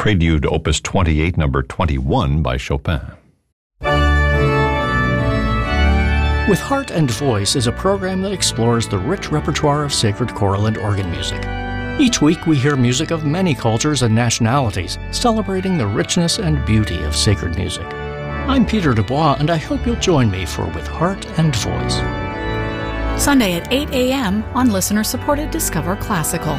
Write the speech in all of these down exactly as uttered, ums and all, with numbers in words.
Prelude Opus twenty-eight, number twenty-one by Chopin. With Heart and Voice is a program that explores the rich repertoire of sacred choral and organ music. Each week we hear music of many cultures and nationalities, celebrating the richness and beauty of sacred music. I'm Peter Dubois, and I hope you'll join me for With Heart and Voice. Sunday at eight a.m. on listener-supported Discover Classical.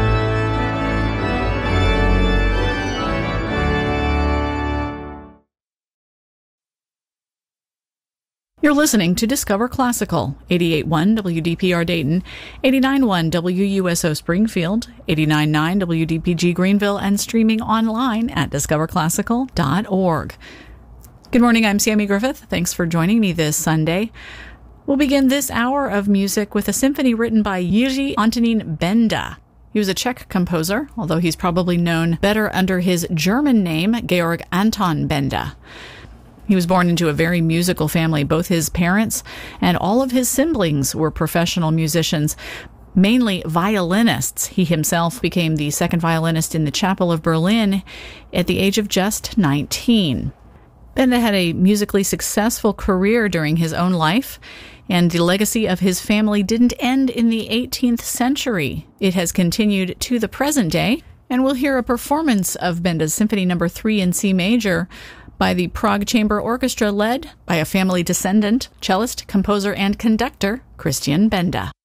You're listening to Discover Classical, eighty-eight point one W D P R Dayton, eighty-nine point one W U S O Springfield, eighty-nine point nine W D P G Greenville, and streaming online at discover classical dot org. Good morning, I'm Sammy Griffith. Thanks for joining me this Sunday. We'll begin this hour of music with a symphony written by Jiří Antonín Benda. He was a Czech composer, although he's probably known better under his German name, Georg Anton Benda. He was born into a very musical family. Both his parents and all of his siblings were professional musicians, mainly violinists. He himself became the second violinist in the Chapel of Berlin at the age of just nineteen. Benda had a musically successful career during his own life, and the legacy of his family didn't end in the eighteenth century. It has continued to the present day, and we'll hear a performance of Benda's Symphony Number three in C Major by the Prague Chamber Orchestra, led by a family descendant, cellist, composer, and conductor, Christian Benda.